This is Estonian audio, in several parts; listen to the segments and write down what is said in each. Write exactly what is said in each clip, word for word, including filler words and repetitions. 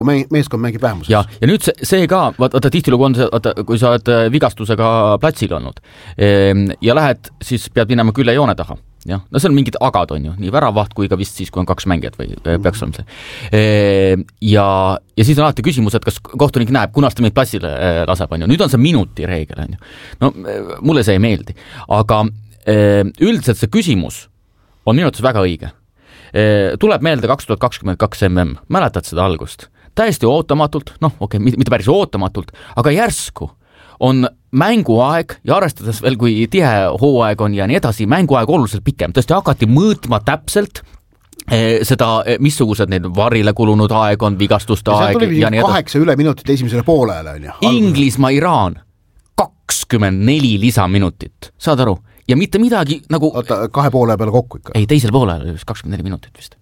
meeskond mängib vähemuses. Ja, ja nüüd see, see ka, vaata tihtilugu on see, vaata, kui sa oled vigastusega platsil olnud ja lähed, siis pead minema külle joone taha. Jah, no see on mingid agad on ju, nii väravaht kui ka vist siis, kui on kaks mängijat või peaks olema see. Ja, ja siis on alati küsimus, et kas kohtunik näeb, kunas ta meid platsile laseb, on ju. Nüüd on see minuti reegel, on ju. No mulle see ei meeldi, aga üldiselt see küsimus on minu arvates väga õige. Tuleb meelde kaks tuhat kakskümmend kaks M M, mäletad seda algust? Täiesti ootamatult, noh, okei, okay, mitte päris ootamatult, aga järsku on mänguaeg ja arvestades veel, kui tihe hooaeg on ja nii edasi, mänguaeg oluliselt pikem. Tõesti hakati mõõtma täpselt seda, missugused need varile kulunud aeg on, vigastuste aeg ja nii edasi. Kaheksa üle minutit esimesele poolele on ju. Inglismaa, Iraan, kakskümmend neli lisaminutit, saad aru? Ja mitte midagi nagu... Oota, kahe poole peale kokku ikka? Ei, teisel poolele kakskümmend neli minutit vist.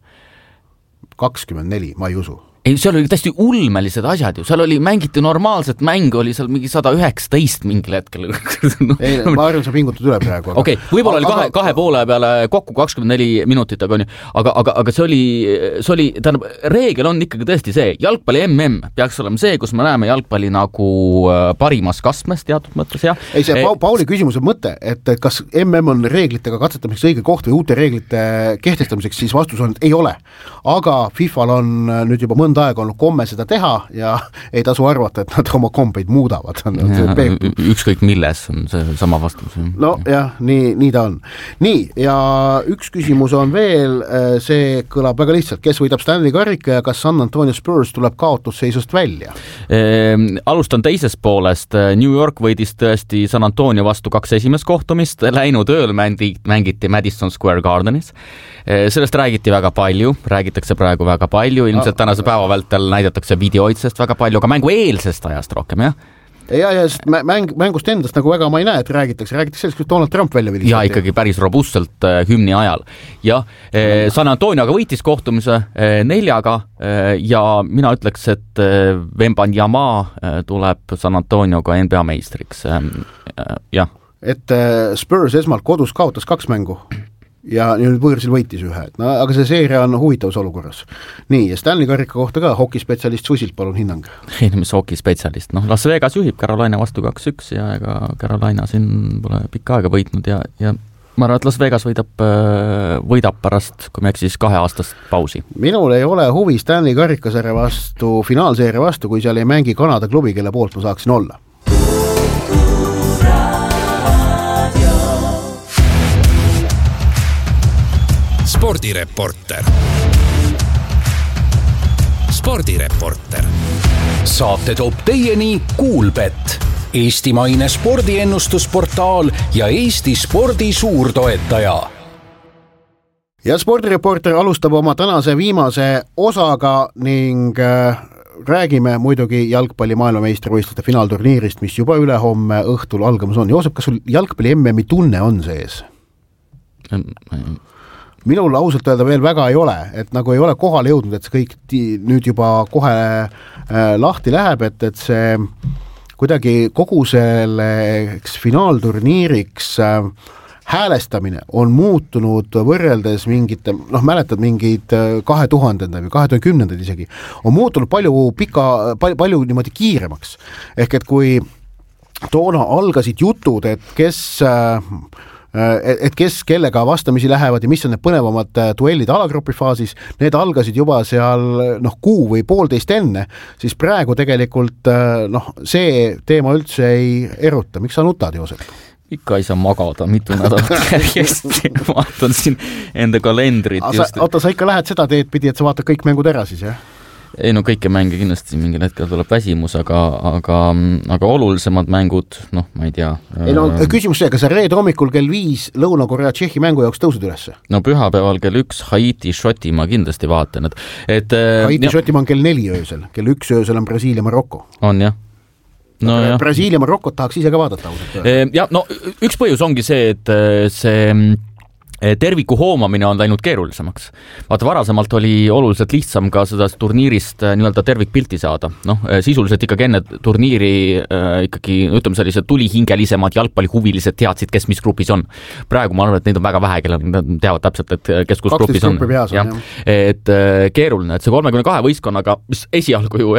kakskümmend neli, ma ei usu. Ei, seal oli täiesti ulmelised asjad ju, seal oli mängiti normaalset mäng, oli seal mingi sada üheksateist mingil hetkel. Ei, ma arvan, sa pingutud üle praegu. Okei, okay, võib-olla oli kahe, kahe poole peale kokku kakskümmend neli minutit, aga, aga, aga, aga see oli, see oli, tähendab, reegel on ikkagi tõesti see, jalgpalli M M peaks olema see, kus me näeme jalgpalli nagu parimas kastmes teatud mõttes, jah. Ei, see e Pauli küsimuse mõte, et kas M M on reeglitega katsetamiseks õige koht või uute reeglite kehtestamiseks, siis vastus on, et ei ole. Aga FIFAl on nüüd juba mõnda aeg olnud komme seda teha ja ei tasu arvata, et nad oma kombeid muudavad. Ja, ükskõik milles on see sama vastus. No jah, nii, nii ta on. Nii, ja üks küsimus on veel, see kõlab väga lihtsalt. Kes võidab Stanley karika ja kas San Antonio Spurs tuleb kaotusseisust välja? Ehm, alustan teisest poolest. New York võidis tõesti San Antonio vastu kaks esimest kohtumist. Läinud ööl mängiti Madison Square Gardenis. Sellest räägiti väga palju, räägitakse praegu väga palju, ilmselt tänase päeva vältel näidatakse videoitsest väga palju, aga mängu eelsest ajast rohkem, jah? Ja, ja mäng, mängust endast nagu väga ma ei näe, et räägitakse, räägitakse sellest, kus Donald Trump välja vilis. Ja ikkagi päris robustselt äh, hümni ajal. Ja äh, San Antonio aga võitis kohtumise äh, neljaga äh, ja mina ütleks, et äh, Wembanyama äh, tuleb San Antonioga N B A meistriks. Äh, äh, jah. Et äh, Spurs esmalt kodus kaotas kaks mängu ja nüüd võõrsil võitis ühe, no, aga see seeria on huvitavas olukorras. Nii, ja Stanley karika kohta ka hokispetsialist Susilt, palun hinnang. Ei, mis hokispetsialist, noh, Las Vegas juhib Carolina vastu kaks üks ja ega Carolina siin pole pikka aega võitnud ja, ja ma arvan, et Las Vegas võidab, võidab pärast, kui me eksis kahe aastast pausi. Minul ei ole huvi Stanley karikasarja vastu, finaalseeria vastu, kui seal ei mängi Kanada klubi, kelle poolt ma saaksin olla. Spordireporter. Spordireporter. Saate toob teieni Kuulbet, eestimaine spordiennustusportaal ja Eesti spordi suurtoetaja. Ja Spordireporter alustab oma tänase viimase osaga ning äh, räägime muidugi jalgpalli maailmameistrivõistluste finaalturniirist, mis juba ülehomme õhtul algamas on. Joosep, kas sul jalgpalli M M-i tunne on sees? Minul ausalt öelda veel väga ei ole, et nagu ei ole kohale jõudnud, et see kõik nüüd juba kohe äh, lahti läheb, et, et see kuidagi kogu selleks finaalturniiriks äh, häälestamine on muutunud võrreldes mingite, noh mäletad mingid kahe tuhandenda või kahe tuhande kümnendad isegi, on muutunud palju pika, palju, palju niimoodi kiiremaks. Ehk et kui toona algasid jutud, et kes äh, et kes kellega vastamisi lähevad ja mis on need põnevamad duellid alagrupi faasis, need algasid juba seal noh, kuu või poolteist enne, siis praegu tegelikult noh, see teema üldse ei eruta. Miks sa nutad, Joosep? Ikka ei saa magada mitu nädalat järjest. Vaatan siin enda kalendrit. Sa, oota, sa ikka lähed seda teed pidi, et sa vaatad kõik mängud ära siis, jah? Ei no kõike mänge kindlasti mingil hetkel tuleb väsimus, aga, aga, aga olulisemad mängud, noh, ma ei tea. Ei no küsimus see, kas sa reed hommikul kell viis Lõuna-Korea Tšehhi mängu jaoks tõusud ülesse? No pühapäeval kell üks Haiti Šoti ma kindlasti vaatan. Et, et, Haiti Šoti ma on kell neli öösel, kell üks öösel on Brasiilia Marokko. On jah. No, Brasiilia Marokot tahaks ise ka vaadata. Ja no üks põhjus ongi see, et see terviku hoomamine on läinud keerulisemaks. Vaata, varasemalt oli oluliselt lihtsam ka seda turniirist nii-öelda tervikpilti saada. Noh, sisuliselt ikkagi enne turniiri äh, ikkagi, ütleme, sellised tulihingelisemad jalgpallihuvilised teadsid, kes mis grupis on. Praegu ma arvan, et neid on väga vähe, kellel nad teavad täpselt, et kes kus grupis on. Peas on ja, et äh, keeruline, et see kolmekümne kahe võistkonnaga, mis esialgu ju